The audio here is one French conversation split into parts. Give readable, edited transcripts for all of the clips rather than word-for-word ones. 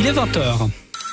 Il est 20h.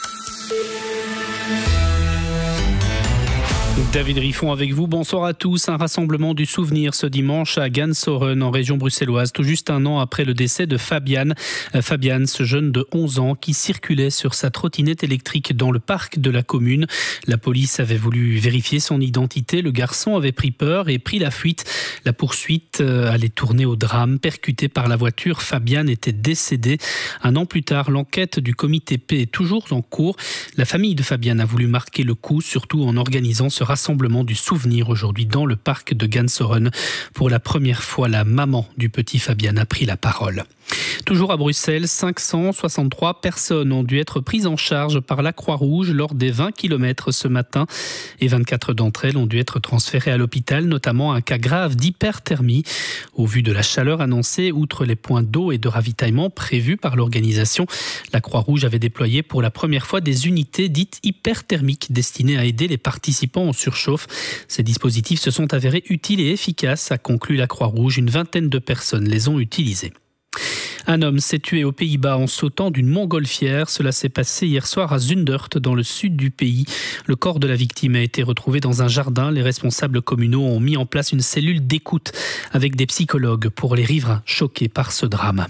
David Riffon avec vous, bonsoir à tous. Un rassemblement du souvenir ce dimanche à Gansoren en région bruxelloise, tout juste un an après le décès de Fabian. Fabian, ce jeune de 11 ans qui circulait sur sa trottinette électrique dans le parc de la commune. La police avait voulu vérifier son identité, le garçon avait pris peur et pris la fuite. La poursuite allait tourner au drame, percuté par la voiture. Fabian était décédé. Un an plus tard, l'enquête du comité P est toujours en cours. La famille de Fabian a voulu marquer le coup, surtout en organisant ce rassemblement du souvenir aujourd'hui dans le parc de Gansoren. Pour la première fois, la maman du petit Fabian a pris la parole. Toujours à Bruxelles, 563 personnes ont dû être prises en charge par la Croix-Rouge lors des 20 km ce matin et 24 d'entre elles ont dû être transférées à l'hôpital, notamment un cas grave d'hyperthermie. Au vu de la chaleur annoncée, outre les points d'eau et de ravitaillement prévus par l'organisation, la Croix-Rouge avait déployé pour la première fois des unités dites hyperthermiques destinées à aider les participants en surchauffe. Ces dispositifs se sont avérés utiles et efficaces, a conclu la Croix-Rouge. Une vingtaine de personnes les ont utilisés. Un homme s'est tué aux Pays-Bas en sautant d'une montgolfière. Cela s'est passé hier soir à Zundert, dans le sud du pays. Le corps de la victime a été retrouvé dans un jardin. Les responsables communaux ont mis en place une cellule d'écoute avec des psychologues pour les riverains choqués par ce drame.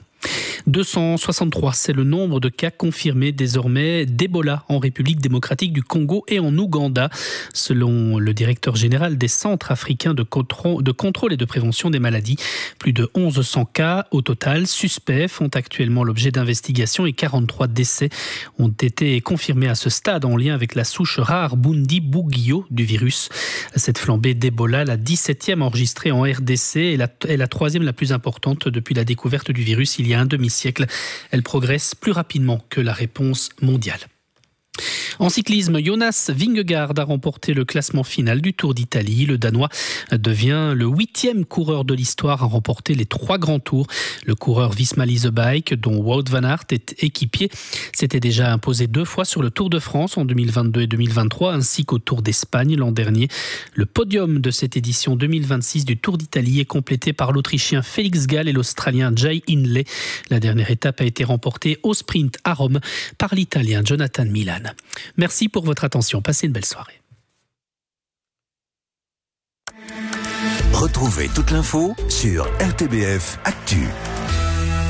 263, c'est le nombre de cas confirmés désormais d'Ebola en République démocratique du Congo et en Ouganda. Selon le directeur général des centres africains de contrôle et de prévention des maladies, plus de 1100 cas au total suspects font actuellement l'objet d'investigations et 43 décès ont été confirmés à ce stade en lien avec la souche rare Bundibugyo du virus. Cette flambée d'Ebola, la 17e enregistrée en RDC, est la troisième la plus importante depuis la découverte du virus il y a un demi-siècle. Elle progresse plus rapidement que la réponse mondiale. En cyclisme, Jonas Vingegaard a remporté le classement final du Tour d'Italie. Le Danois devient le 8e coureur de l'histoire à remporter les 3 grands tours. Le coureur Visma Lease Bike, dont Wout van Aert est équipier, s'était déjà imposé 2 fois sur le Tour de France en 2022 et 2023, ainsi qu'au Tour d'Espagne l'an dernier. Le podium de cette édition 2026 du Tour d'Italie est complété par l'Autrichien Felix Gall et l'Australien Jay Hindley. La dernière étape a été remportée au sprint à Rome par l'Italien Jonathan Milan. Merci pour votre attention. Passez une belle soirée. Retrouvez toute l'info sur RTBF Actu.